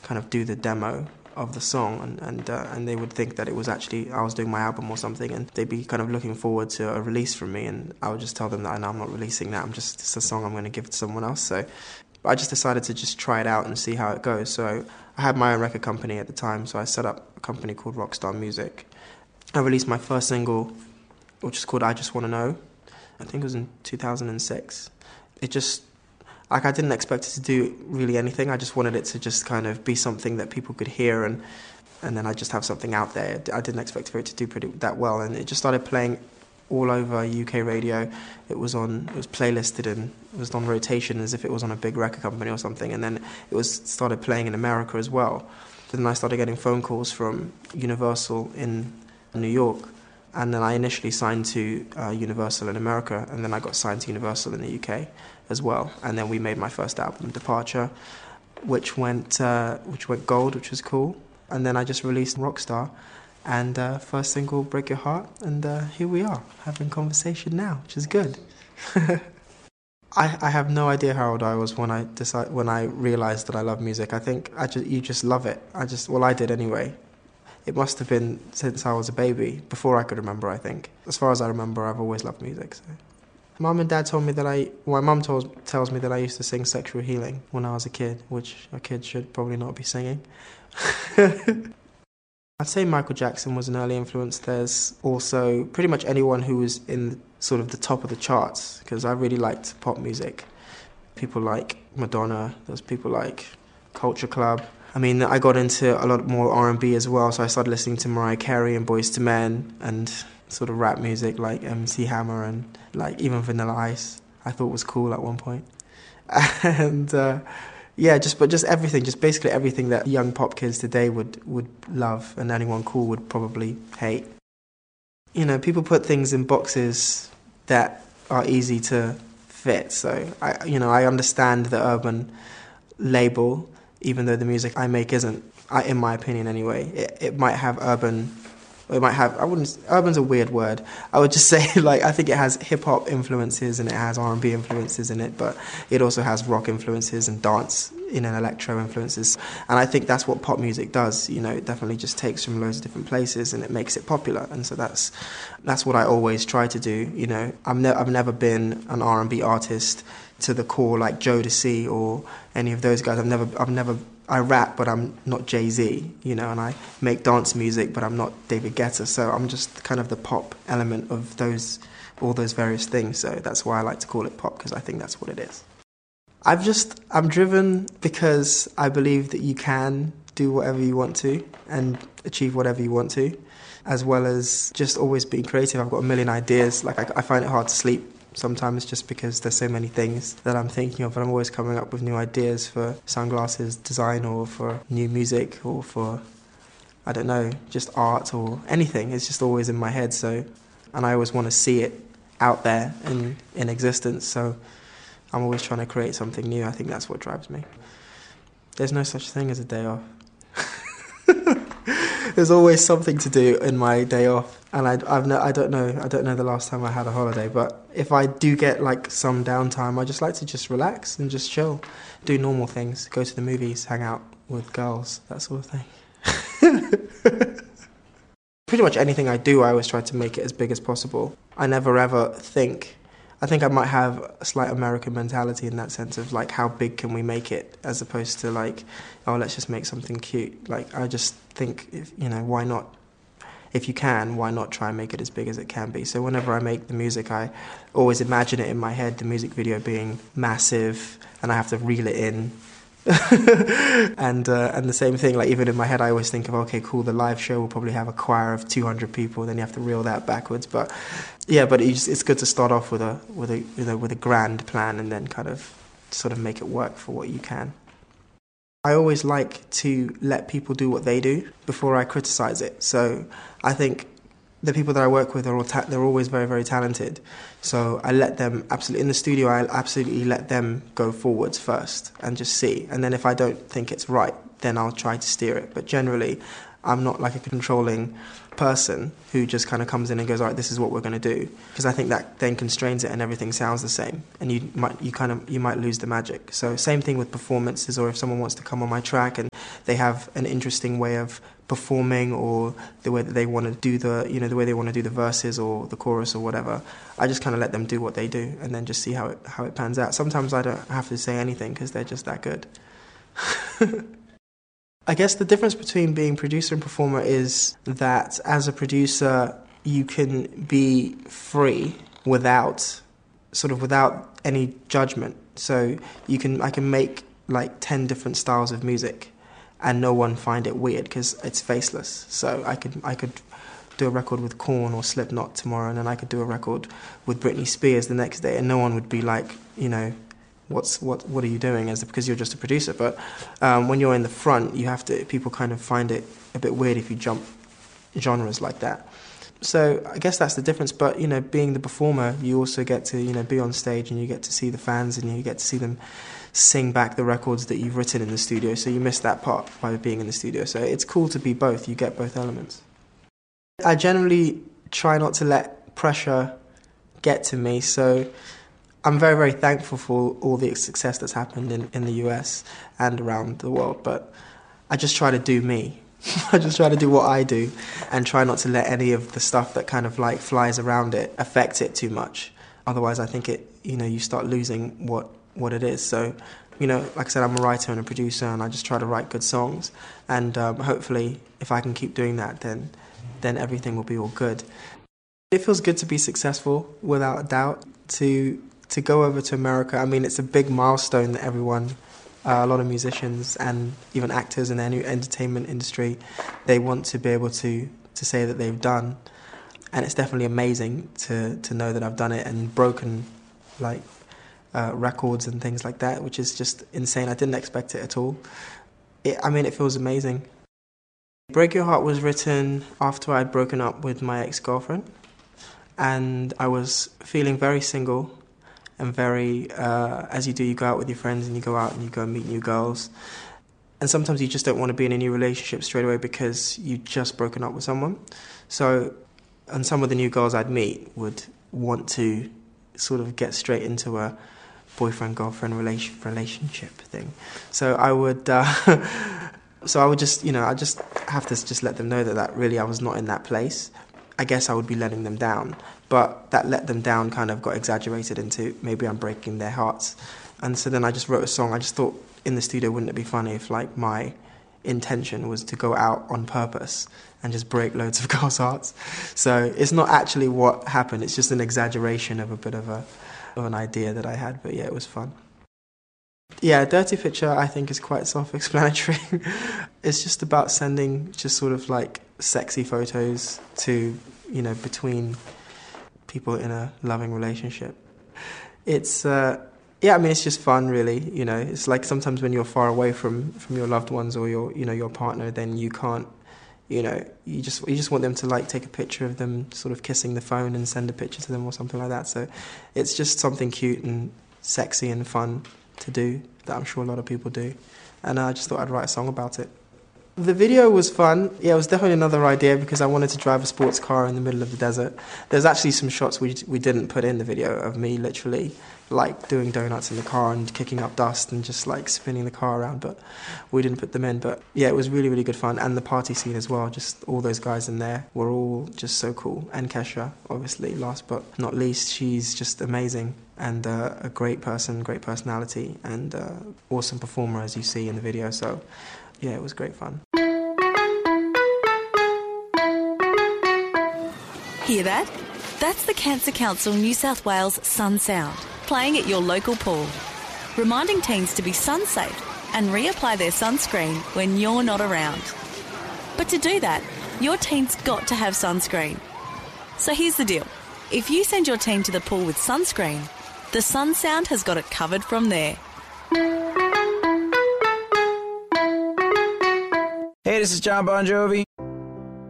kind of do the demo of the song, and they would think that it was actually I was doing my album or something, and they'd be kind of looking forward to a release from me, and I would just tell them that no, I'm not releasing that. It's a song I'm going to give to someone else. So I just decided to just try it out and see how it goes. So I had my own record company at the time, so I set up a company called Rockstar Music. I released my first single, which is called I Just Wanna Know. I think it was in 2006. It just, like, I didn't expect it to do really anything. I just wanted it to just kind of be something that people could hear, and then I just have something out there. I didn't expect for it to do that well, and it just started playing all over UK radio. It was playlisted and it was on rotation as if it was on a big record company or something, and then it started playing in America as well. Then I started getting phone calls from Universal in New York, and then I initially signed to Universal in America, and then I got signed to Universal in the UK as well. And then we made my first album, Departure, which went gold, which was cool. And then I just released Rockstar, and first single, Break Your Heart, and here we are having conversation now, which is good. I have no idea how old I was when I realized that I love music. I think you just love it. I did anyway. It must have been since I was a baby, before I could remember, I think. As far as I remember, I've always loved music. So. Mum and Dad told me that my mum tells me that I used to sing Sexual Healing when I was a kid, which a kid should probably not be singing. I'd say Michael Jackson was an early influence. There's also pretty much anyone who was in sort of the top of the charts, because I really liked pop music. People like Madonna, there's people like Culture Club. I mean, I got into a lot more R&B as well, so I started listening to Mariah Carey and Boyz II Men, and sort of rap music like MC Hammer and like even Vanilla Ice I thought was cool at one point. And just everything, just basically everything that young pop kids today would love and anyone cool would probably hate. You know, people put things in boxes that are easy to fit, so I understand the urban label, even though the music I make isn't, in my opinion anyway. It might have urban, urban's a weird word. I would just say, like, I think it has hip-hop influences and it has R&B influences in it, but it also has rock influences and dance, electro influences. And I think that's what pop music does, it definitely just takes from loads of different places and it makes it popular. And so that's what I always try to do, I've never been an R&B artist to the core like Jodeci or any of those guys. I rap, but I'm not Jay-Z, and I make dance music, but I'm not David Guetta. So I'm just kind of the pop element of all those various things. So that's why I like to call it pop, because I think that's what it is. I'm driven because I believe that you can do whatever you want to and achieve whatever you want to, as well as just always being creative. I've got a million ideas. Like I find it hard to sleep sometimes just because there's so many things that I'm thinking of, and I'm always coming up with new ideas for sunglasses design or for new music or for, I don't know, just art or anything. It's just always in my head. So, and I always want to see it out there in existence. So I'm always trying to create something new. I think that's what drives me. There's no such thing as a day off. There's always something to do in my day off, and I don't know the last time I had a holiday. But if I do get like some downtime, I just like to just relax and just chill, do normal things, go to the movies, hang out with girls, that sort of thing. Pretty much anything I do, I always try to make it as big as possible. I never ever think. I think I might have a slight American mentality in that sense of like, how big can we make it, as opposed to like, oh, let's just make something cute. Like, I just think, why not? If you can, why not try and make it as big as it can be? So whenever I make the music, I always imagine it in my head, the music video being massive, and I have to reel it in. And the same thing, like even in my head I always think of, okay, cool, the live show will probably have a choir of 200 people, then you have to reel that backwards. But yeah, but it's good to start off with a grand plan and then kind of sort of make it work for what you can. I always like to let people do what they do before I criticize it. So I think the people that I work with they're always very, very talented. So I let them in the studio. I absolutely let them go forwards first and just see. And then if I don't think it's right, then I'll try to steer it. But generally, I'm not like a controlling person who just kind of comes in and goes, all right, this is what we're going to do. Because I think that then constrains it and everything sounds the same. And you might lose the magic. So same thing with performances, or if someone wants to come on my track and they have an interesting way of performing, or the way that they want to do the way they want to do the verses or the chorus or whatever, I just kind of let them do what they do and then just see how it pans out. Sometimes I don't have to say anything because they're just that good. I guess the difference between being producer and performer is that as a producer, you can be free without any judgment. So I can make like 10 different styles of music and no one find it weird because it's faceless. So I could do a record with Korn or Slipknot tomorrow, and then I could do a record with Britney Spears the next day, and no one would be like, what are you doing? Because you're just a producer. But when you're in the front, people kind of find it a bit weird if you jump genres like that. So I guess that's the difference. But being the performer, you also get to be on stage, and you get to see the fans, and you get to see them sing back the records that you've written in the studio. So you miss that part by being in the studio. So it's cool to be both. You get both elements. I generally try not to let pressure get to me. So I'm very, very thankful for all the success that's happened in the US and around the world, but I just try to do me. I just try to do what I do and try not to let any of the stuff that kind of like flies around it affect it too much. Otherwise, I think you start losing what it is. So, like I said, I'm a writer and a producer, and I just try to write good songs. And hopefully, if I can keep doing that, then everything will be all good. It feels good to be successful, without a doubt, to go over to America. I mean, it's a big milestone that everyone, a lot of musicians and even actors in the entertainment industry, they want to be able to say that they've done. And it's definitely amazing to know that I've done it and broken records and things like that, which is just insane. I didn't expect it at all. It feels amazing. Break Your Heart was written after I'd broken up with my ex-girlfriend, and I was feeling very single. And very, as you do, you go out with your friends and you go out and you go meet new girls. And sometimes you just don't want to be in a new relationship straight away because you've just broken up with someone. So, and some of the new girls I'd meet would want to sort of get straight into a boyfriend-girlfriend relationship thing. So I would just, I just have to just let them know that really I was not in that place. I guess I would be letting them down. But that let them down kind of got exaggerated into maybe I'm breaking their hearts. And so then I just wrote a song. I just thought in the studio, wouldn't it be funny if my intention was to go out on purpose and just break loads of girls' hearts. So it's not actually what happened. It's just an exaggeration of a bit of an idea that I had. But yeah, it was fun. Yeah, Dirty Picture I think is quite self-explanatory. It's just about sending just sort of like sexy photos to, between people in a loving relationship. It's it's just fun, really. It's like sometimes when you're far away from your loved ones or your partner, then you can't, you just want them to like take a picture of them sort of kissing the phone and send a picture to them or something like that. So it's just something cute and sexy and fun to do that I'm sure a lot of people do, and I just thought I'd write a song about it. The video was fun. Yeah, it was definitely another idea because I wanted to drive a sports car in the middle of the desert. There's actually some shots we didn't put in the video of me literally like doing donuts in the car and kicking up dust and just like spinning the car around, but we didn't put them in. But yeah, it was really, really good fun. And the party scene as well, just all those guys in there were all just so cool. And Kesha, obviously, last but not least, she's just amazing and a great person, great personality, and awesome performer as you see in the video. So yeah, it was great fun. Hear that? That's the Cancer Council New South Wales Sun Sound, playing at your local pool, reminding teens to be sun safe and reapply their sunscreen when you're not around. But to do that, your teen's got to have sunscreen. So here's the deal. If you send your teen to the pool with sunscreen, the Sun Sound has got it covered from there. Hey, this is John Bon Jovi.